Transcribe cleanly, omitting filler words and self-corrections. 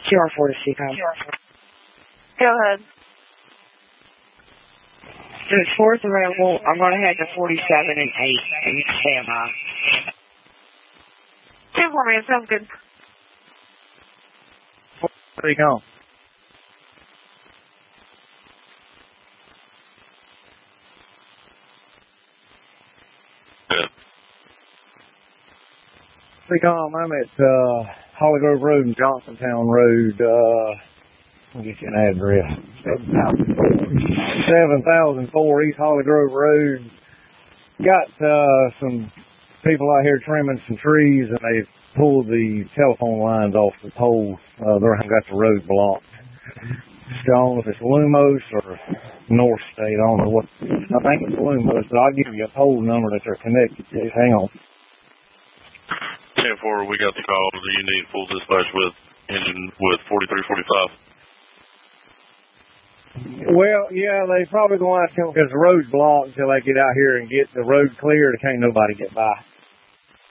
QR4 to Chico. Go ahead. So it's 4th available. I'm going to head to 47 and 8 and stand by. 2 for me. It sounds good. Recon. Recon, I'm at Holly Grove Road and Johnsontown Road. I'll get you an address. 7004 East Holly Grove Road. Got some people out here trimming some trees, and they pulled the telephone lines off the poles. They've got the road blocked. I don't know if it's Lumos or North State. I don't know what. I think it's Lumos, but I'll give you a pole number that they're connected to. Hang on. 10-4, we got the call. Do you need full dispatch with engine with 4345? Well, yeah, they probably going to have to come because the road's blocked until they get out here and get the road cleared. Can't nobody get by.